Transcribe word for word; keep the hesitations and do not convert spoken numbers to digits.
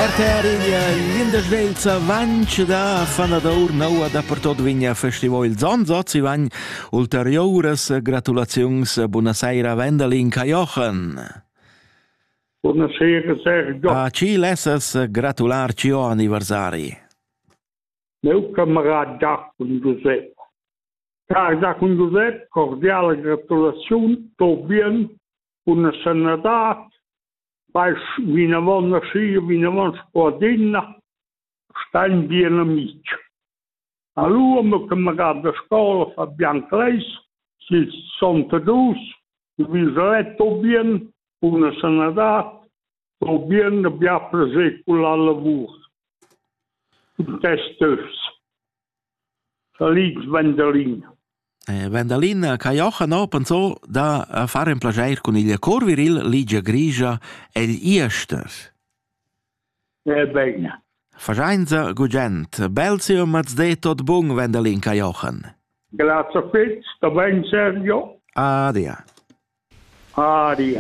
R T R in Lindesvelza vanch da fanador noua da per tot vigna festival Zonzoz i vagn ulteriores gratulazions buonasera Wendelin Cajochen. Buonasera Sergio. A ci lessas gratular cio anniversari. Meu camarada Giacomo Giuseppe. Caro Giacomo Giuseppe, cordiale gratulazione, to bien, una sanità, vai vinavon na scia, vinavon squadrina, stan bien amici. Allora, meu camarada da scuola, Fabian Kleis, si sontadus, visalet to bien, una sanità, to bien, abbia prese con la lavoro. Testus. Salix Wendelin. Eh, Wendelin Cajochen no pensò da a fare un plagiair con il corviril Ligia Grigia e gli Iester. Eh bene. Fagianza gugent, belzio mazde tot bung Wendelin Cajochen. Grazie a te, sta bene Sergio. Adia. Adia.